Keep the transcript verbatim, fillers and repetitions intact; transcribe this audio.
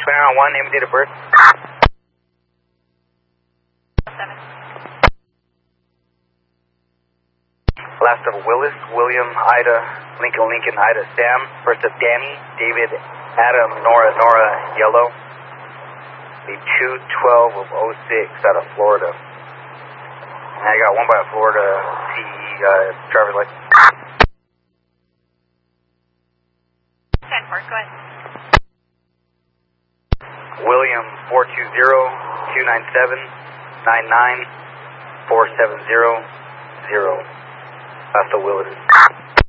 twenty-nine oh one, name and date of birth. Seven. Last of Willis, William, Ida, Lincoln, Lincoln, Ida, Sam. First of Danny, David, Adam, Nora, Nora, Yellow. The two twelve of oh six out of Florida. And I got one by Florida T E uh, driver's license. ten four, go ahead. William, four two zero, two nine seven, nine nine, four seven zero, zero. That's the Willis.